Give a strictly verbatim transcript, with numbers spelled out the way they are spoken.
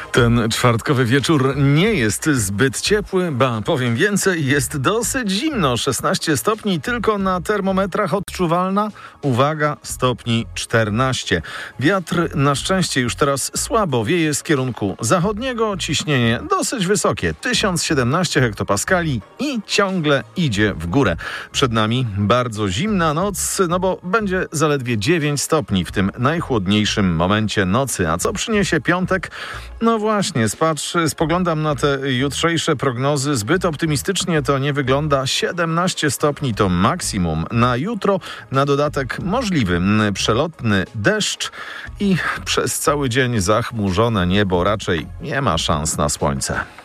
Ten czwartkowy wieczór nie jest zbyt ciepły, ba, powiem więcej, jest dosyć zimno. szesnaście stopni tylko na termometrach odczuwalna, uwaga, stopni czternaście. Wiatr na szczęście już teraz słabo wieje z kierunku zachodniego, ciśnienie dosyć wysokie, tysiąc siedemnaście hektopaskali i ciągle idzie w górę. Przed nami bardzo zimna noc, no bo będzie zaledwie dziewięć stopni w tym najchłodniejszym momencie nocy. A co przyniesie piątek? No właśnie, spatrz, spoglądam na te jutrzejsze prognozy. Zbyt optymistycznie to nie wygląda. siedemnaście stopni to maksimum na jutro. Na dodatek możliwy przelotny deszcz i przez cały dzień zachmurzone niebo. Raczej nie ma szans na słońce.